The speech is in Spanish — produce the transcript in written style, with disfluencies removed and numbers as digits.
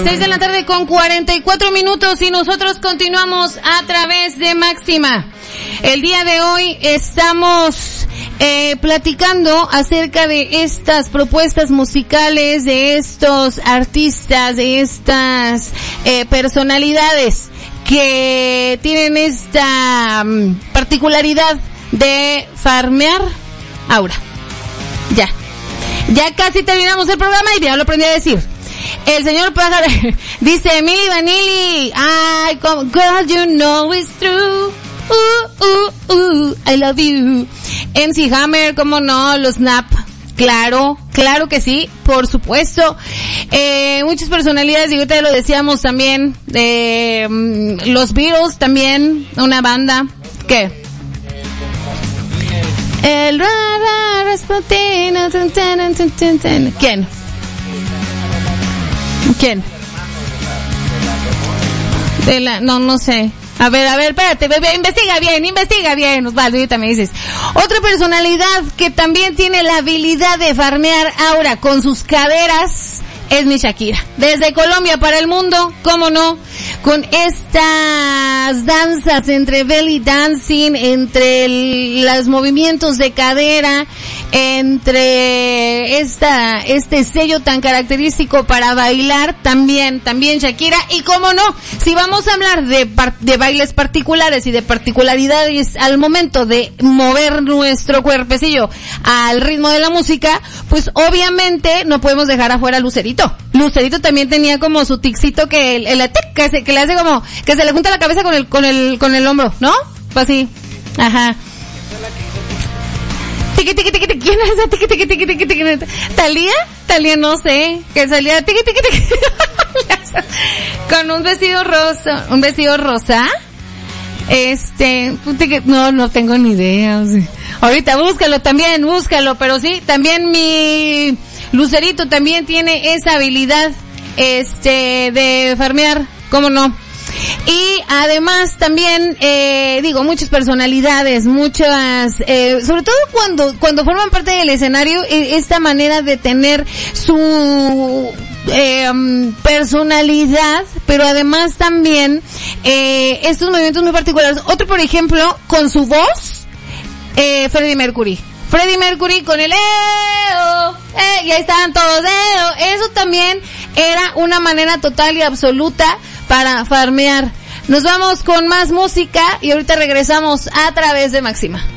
6 de la tarde con 44 minutos y nosotros continuamos a través de Máxima. El día de hoy estamos platicando acerca de estas propuestas musicales, de estos artistas, de estas personalidades que tienen esta particularidad de farmear aura. Ya casi terminamos el programa y ya lo aprendí a decir. El señor Pájaro dice, Milli Vanilli, girl, you know it's true. I love you. MC Hammer, cómo no, los Snap. Claro que sí, por supuesto. Muchas personalidades, y ahorita lo decíamos también, los Beatles también, una banda. ¿Qué? El Rasputin. ¿Quién? No sé. A ver, espérate, bebé, investiga bien, Osvaldo, ahorita me dices. Otra personalidad que también tiene la habilidad de farmear aura con sus caderas es mi Shakira. Desde Colombia para el mundo, cómo no, con estas danzas entre belly dancing, entre los movimientos de cadera, entre este sello tan característico para bailar, también Shakira. Y cómo no, si vamos a hablar de bailes particulares y de particularidades al momento de mover nuestro cuerpecillo al ritmo de la música, pues obviamente no podemos dejar afuera a Lucerito. Lucerito también tenía como su ticito que le hace como que se le junta la cabeza con el hombro, ¿no? Pues así. Ajá. ¿Quién es esa? ¿Talía? No sé. Que salía con un vestido rosa. No tengo ni idea. O sea, ahorita búscalo, pero sí, también mi Lucerito también tiene esa habilidad, de farmear, cómo no. Y además también, muchas personalidades, sobre todo cuando forman parte del escenario, esta manera de tener su personalidad, pero además también estos movimientos muy particulares. Otro, por ejemplo, con su voz, Freddie Mercury con el y ahí estaban todos, eso también era una manera total y absoluta para farmear. Nos vamos con más música y ahorita regresamos a través de Máxima.